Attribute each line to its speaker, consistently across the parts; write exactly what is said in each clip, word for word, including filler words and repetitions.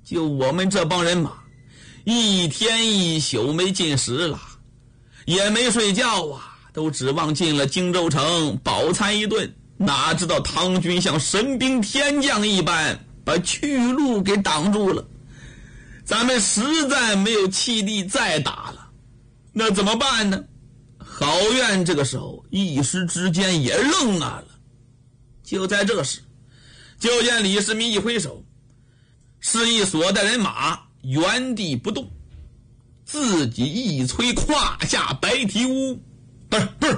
Speaker 1: 就我们这帮人马，一天一宿没进食了，也没睡觉啊，都指望进了荆州城饱餐一顿，哪知道唐军像神兵天将一般把去路给挡住了，咱们实在没有气力再打了，那怎么办呢？郝苑这个时候一时之间也愣啊了。就在这时，就见李世民一挥手，示意所带人马原地不动，自己一催胯下白蹄乌，不是不是，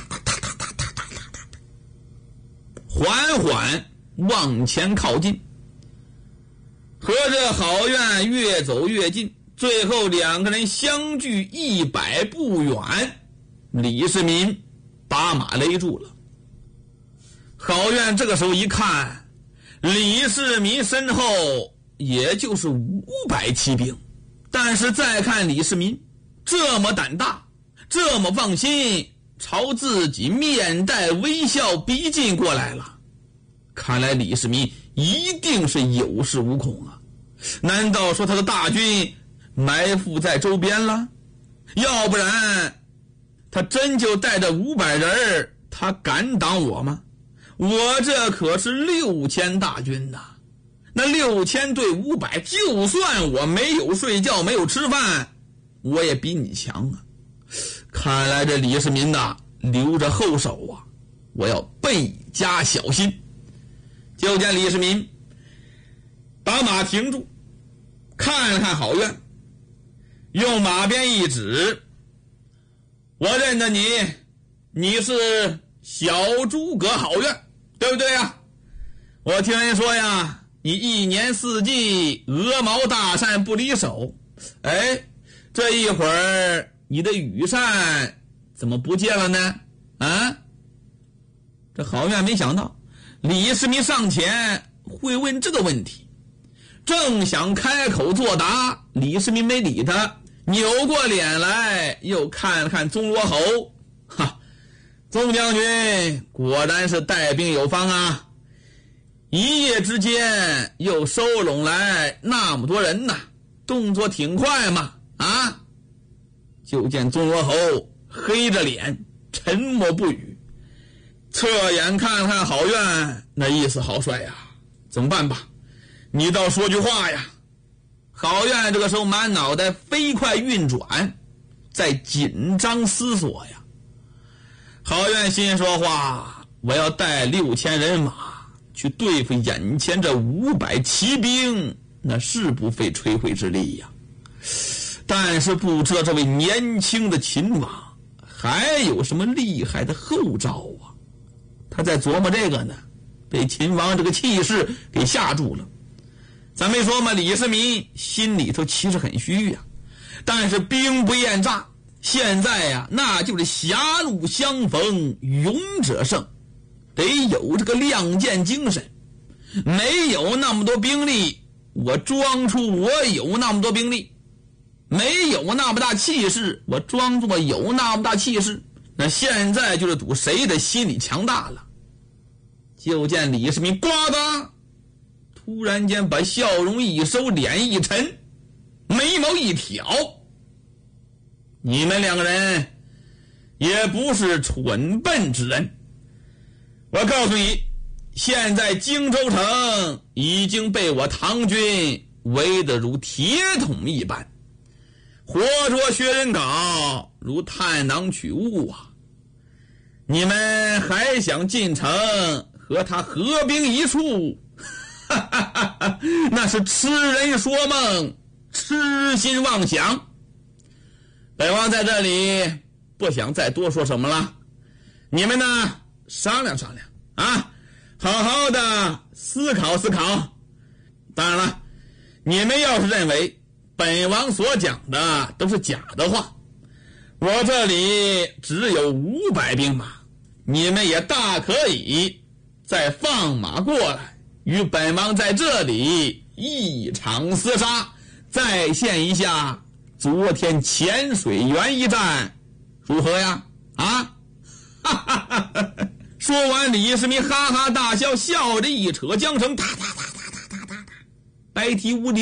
Speaker 1: 缓缓往前靠近，和这郝苑越走越近，最后两个人相距一百步远，李世民把马勒住了。郝苑这个时候一看，李世民身后也就是五百骑兵，但是再看李世民这么胆大，这么放心，朝自己面带微笑逼近过来了，看来李世民一定是有恃无恐啊！难道说他的大军埋伏在周边了？要不然他真就带着五百人，他敢挡我吗？我这可是六千大军呐，那六千对五百，就算我没有睡觉没有吃饭，我也比你强啊！看来这李世民呐，留着后手啊，我要倍加小心。就见李世民把马停住，看了看郝苑，用马鞭一指，我认得你，你是小诸葛郝苑，对不对呀？我听人说呀，你一年四季鹅毛大扇不离手，哎，这一会儿你的羽扇怎么不见了呢？啊？这郝苑没想到李世民上前会问这个问题，正想开口作答，李世民没理他，扭过脸来又看了看宗罗侯，哈，宗将军果然是带兵有方啊，一夜之间又收拢来那么多人呐，动作挺快嘛，啊！就见宗罗侯黑着脸沉默不语，侧眼看看郝苑，那意思好帅呀，怎么办吧？你倒说句话呀！郝苑这个时候满脑袋飞快运转，在紧张思索呀。郝苑心说话，我要带六千人马去对付眼前这五百骑兵，那是不费吹灰之力呀。但是不知道这位年轻的秦王还有什么厉害的后招啊？他在琢磨这个呢，被秦王这个气势给吓住了。咱没说嘛，李世民心里头其实很虚呀，但是兵不厌诈，现在呀，那就是狭路相逢勇者胜，得有这个亮剑精神。没有那么多兵力，我装出我有那么多兵力；没有那么大气势，我装作有那么大气势。那现在就是赌谁的心理强大了。就见李世民呱嗒，突然间把笑容一收，脸一沉，眉毛一挑，你们两个人也不是蠢笨之人，我告诉你，现在荆州城已经被我唐军围得如铁桶一般，活捉薛仁杲如探囊取物啊！你们还想进城和他合兵一处，哈哈哈哈，那是痴人说梦，痴心妄想。本王在这里不想再多说什么了，你们呢商量商量啊，好好的思考思考。当然了，你们要是认为本王所讲的都是假的话，我这里只有五百兵马，你们也大可以再放马过来，与本王在这里一场厮杀，再现一下昨天潜水员一战，如何呀？啊！哈哈哈哈！说完，李世民哈哈大笑，笑着一扯缰绳，哒哒哒哒哒哒哒，白蹄乌